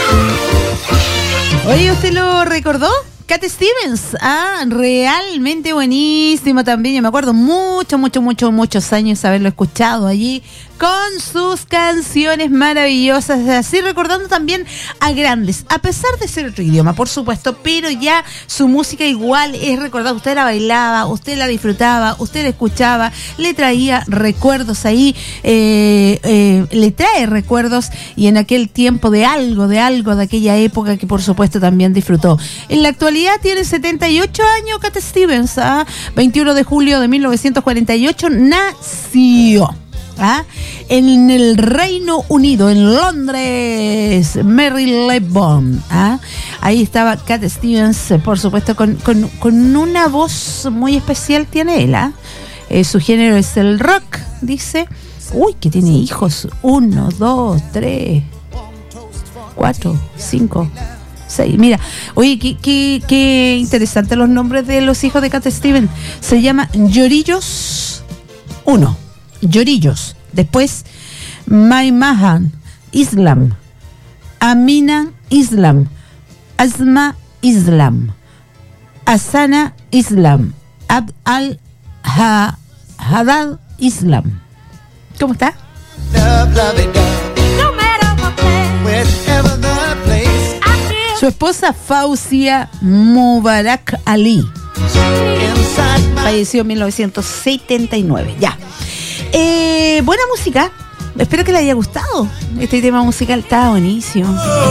Oye, ¿usted lo recordó? Cat Stevens, realmente buenísimo también. Yo me acuerdo muchos años haberlo escuchado allí con sus canciones maravillosas, así recordando también a grandes, a pesar de ser otro idioma, por supuesto, pero ya su música igual es recordada. Usted la bailaba, usted la disfrutaba, usted la escuchaba, le traía recuerdos ahí, le trae recuerdos y en aquel tiempo de algo de aquella época que por supuesto también disfrutó. En la actualidad tiene 78 años Cat Stevens, 21 de julio de 1948 nació. En el Reino Unido, en Londres, Marylebone. Ahí estaba Cat Stevens, por supuesto, con una voz muy especial tiene él. Su género es el rock, dice. Uy, que tiene hijos. 1, 2, 3, 4, 5, 6. Mira, oye, qué interesante los nombres de los hijos de Cat Stevens. Se llama Llorillos 1. Llorillos, después Maimahan Islam, Amina Islam, Asma Islam, Asana Islam, Abd al-Haddad Islam. ¿Cómo está? Su esposa Fausia Mubarak Ali falleció en 1979. Ya. Buena música. Espero que le haya gustado. Este tema musical está buenísimo.